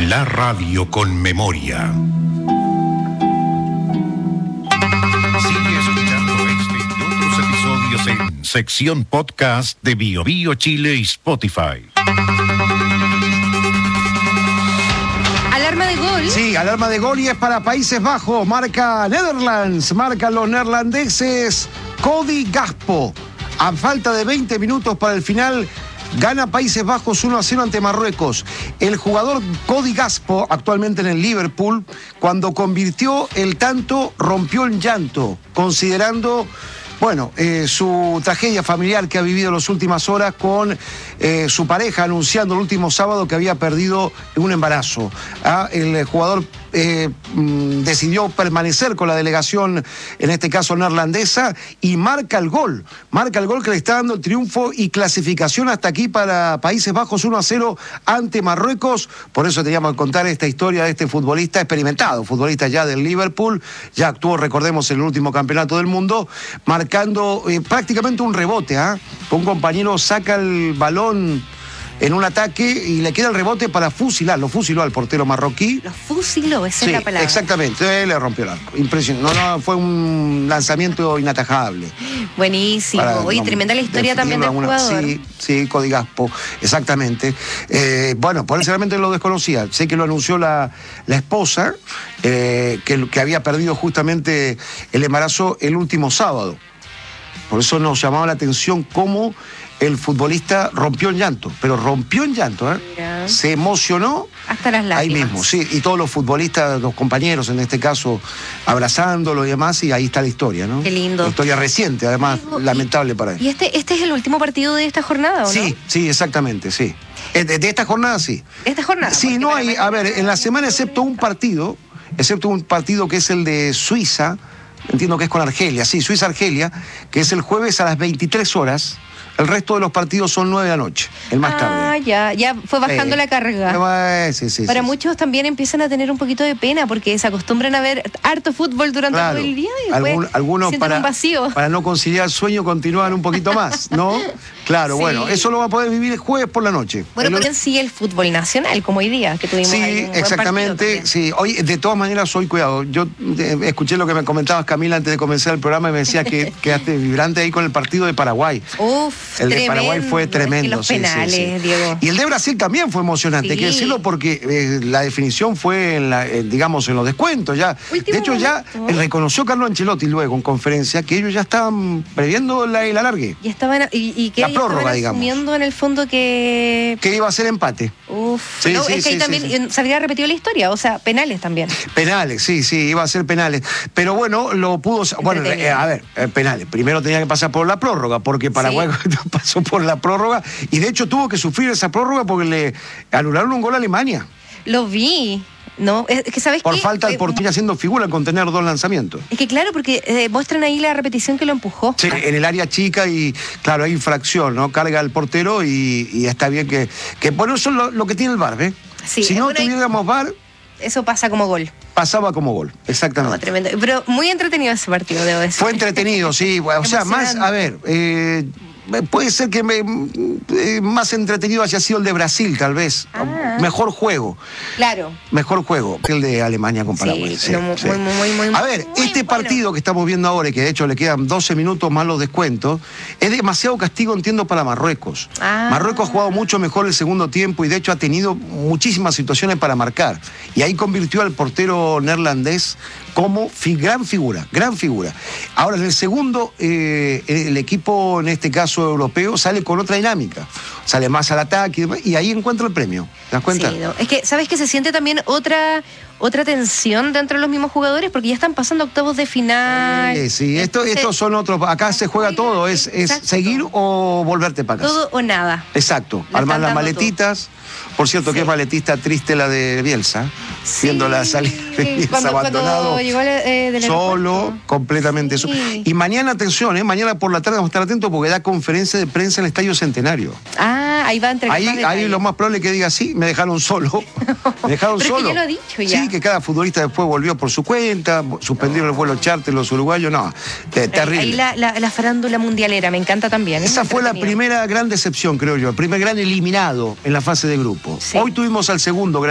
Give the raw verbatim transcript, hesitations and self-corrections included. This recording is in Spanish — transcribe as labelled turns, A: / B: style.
A: La radio con memoria. Sigue escuchando este y otros episodios en sección podcast de Bio Bio Chile y Spotify.
B: Alarma de gol.
C: Sí, alarma de gol y es para Países Bajos. Marca Netherlands, marcan los neerlandeses Cody Gakpo. A falta de veinte minutos para el final, gana Países Bajos uno a cero ante Marruecos. El jugador Cody Gakpo, actualmente en el Liverpool, cuando convirtió el tanto, rompió en llanto, considerando, bueno, eh, su tragedia familiar que ha vivido en las últimas horas con eh, su pareja, anunciando el último sábado que había perdido un embarazo. Ah, el jugador eh, mm, decidió permanecer con la delegación, en este caso neerlandesa, y marca el gol. Marca el gol que le está dando el triunfo y clasificación hasta aquí para Países Bajos uno a cero ante Marruecos. Por eso teníamos que contar esta historia de este futbolista experimentado, futbolista ya del Liverpool, ya actuó, recordemos, en el último campeonato del mundo, marcando eh, prácticamente un rebote. ¿eh? Un compañero saca el balón en un ataque y le queda el rebote para fusilar. Lo fusiló al portero marroquí.
B: Lo fusiló, esa
C: sí,
B: es la palabra.
C: Exactamente, le rompió el arco. Impresionante. No, no, fue un lanzamiento inatajable.
B: Buenísimo.
C: Para,
B: Oye,
C: no,
B: tremenda la historia también del
C: alguna,
B: jugador.
C: Sí, sí, Cody Gakpo, exactamente. Eh, bueno, por eso realmente lo desconocía. Sé que lo anunció la, la esposa, eh, que, que había perdido justamente el embarazo el último sábado. Por eso nos llamaba la atención cómo el futbolista rompió en llanto, pero rompió en llanto, ¿eh?
B: Mira.
C: Se emocionó.
B: Hasta las lágrimas.
C: Ahí mismo, sí, y todos los futbolistas, los compañeros en este caso, abrazándolo y demás, y ahí está la historia, ¿no?
B: Qué lindo.
C: La historia reciente, además,
B: Y,
C: lamentable para él.
B: ¿Y este, este es el último partido de esta jornada, o no?
C: Sí, sí, exactamente, sí. De, de esta jornada, sí.
B: De esta jornada.
C: Sí, no hay, a ver, en la semana excepto un partido, excepto un partido que es el de Suiza, entiendo que es con Argelia, sí, Suiza-Argelia, que es el jueves a las veintitrés horas. El resto de los partidos son nueve de la noche, el más
B: ah,
C: tarde.
B: Ah, ya, ya fue bajando
C: eh,
B: la carga.
C: Eh, sí, sí,
B: Para
C: sí,
B: muchos
C: sí.
B: también empiezan a tener un poquito de pena porque se acostumbran a ver harto fútbol durante
C: Claro.
B: todo el día y después
C: Algún, algunos
B: sienten
C: para,
B: un vacío.
C: para no conciliar el sueño continúan un poquito más, ¿no? Claro,
B: Sí.
C: bueno, eso lo va a poder vivir el jueves por la noche.
B: Bueno,
C: El-
B: pero en sí el fútbol nacional, como hoy día, que tuvimos ahí
C: Sí,
B: un buen
C: exactamente,
B: partido
C: sí. Hoy, de todas maneras, hoy, cuidado, yo eh, escuché lo que me comentabas, Camila, antes de comenzar el programa y me decía que quedaste vibrante ahí con el partido de Paraguay.
B: también. Uf,
C: El de
B: tremendo.
C: Paraguay fue
B: Es que
C: tremendo,
B: los
C: sí, sí,
B: penales,
C: sí.
B: Diego.
C: Y el de Brasil también fue emocionante, hay que
B: Sí.
C: decirlo, porque eh, la definición fue, en la, eh, digamos, en los descuentos ya.
B: Último
C: de hecho, ya
B: momento.
C: eh, reconoció Carlo Ancelotti luego en conferencia que ellos ya estaban previendo la, el alargue,
B: Y estaban y, y que
C: La
B: ahí
C: prórroga,
B: estaban
C: digamos.
B: asumiendo en el fondo que
C: que iba a ser empate.
B: uf,
C: Sí,
B: no,
C: sí,
B: es que ahí
C: sí,
B: también
C: sí, sí.
B: eh, se había repetido la historia, o sea, penales también.
C: Penales, sí, sí, iba a ser penales. Pero bueno, lo pudo... Bueno,
B: Entretenido.
C: eh, a ver, eh, penales. Primero tenía que pasar por la prórroga, porque Paraguay pasó por la prórroga y de hecho tuvo que sufrir esa prórroga porque le anularon un gol a Alemania.
B: Lo vi. No, es que sabes
C: Por
B: qué?
C: falta del
B: Eh,
C: portero haciendo figura con tener dos lanzamientos.
B: Es que claro, porque eh, muestran ahí la repetición que lo empujó.
C: Sí, en el área chica y claro, hay infracción, ¿no? Carga el portero y, y está bien que... que bueno, eso es lo, lo que tiene el V A R, ¿eh?
B: Sí,
C: si no
B: bueno, ahí-
C: tuviéramos V A R,
B: Eso pasa como gol.
C: pasaba como gol,
B: No,
C: exactamente.
B: tremendo. Pero muy entretenido ese partido, debo decir.
C: Fue entretenido, sí. O sea, más, a ver, eh, puede ser que me, eh, más entretenido haya sido el de Brasil, tal vez.
B: Ah.
C: Mejor juego,
B: Claro.
C: mejor juego que el de Alemania con Paraguay.
B: Sí, no, muy, muy, muy, muy,
C: A ver,
B: muy
C: este
B: bueno.
C: partido que estamos viendo ahora, y que de hecho le quedan doce minutos más los descuentos, es demasiado castigo, entiendo, para Marruecos.
B: Ah.
C: Marruecos ha jugado mucho mejor el segundo tiempo y de hecho ha tenido muchísimas situaciones para marcar. Y ahí convirtió al portero neerlandés como fi- gran figura, gran figura. Ahora, en el segundo, eh, el equipo, en este caso europeo, sale con otra dinámica. Sale más al ataque y demás, y ahí encuentra el premio. ¿Te das cuenta?
B: Sí, no. Es que, ¿sabes que se siente también otra, otra tensión dentro de los mismos jugadores? Porque ya están pasando octavos de final.
C: Eh, sí, esto,
B: Entonces,
C: estos son otros. Acá se juega todo, es, es
B: Exacto.
C: seguir o volverte para casa.
B: Todo o nada.
C: Exacto,
B: La
C: armar
B: están
C: las
B: dando
C: maletitas. Por cierto,
B: Sí.
C: qué maletista triste la de Bielsa,
B: Sí.
C: viendo la salida de Bielsa
B: Cuando,
C: abandonado.
B: cuando llegó eh, del
C: Solo,
B: aeropuerto.
C: completamente
B: Sí.
C: solo. Y mañana, atención, ¿eh? mañana por la tarde vamos a estar atentos porque da conferencia de prensa en el Estadio Centenario.
B: Ah, ahí va a entregar
C: Ahí,
B: más
C: ahí
B: detalles.
C: lo más probable es que diga, sí, me dejaron solo. Me dejaron
B: Pero es que
C: solo.
B: ya lo ha dicho ya.
C: Sí, que cada futbolista después volvió por su cuenta, suspendieron el vuelo charter los uruguayos, no, te- terrible.
B: Ahí la, la, la farándula mundialera, me encanta también. es
C: Esa
B: muy
C: fue la
B: entretenido.
C: primera gran decepción, creo yo, el primer gran eliminado en la fase de grupo.
B: Sí.
C: Hoy tuvimos al segundo gran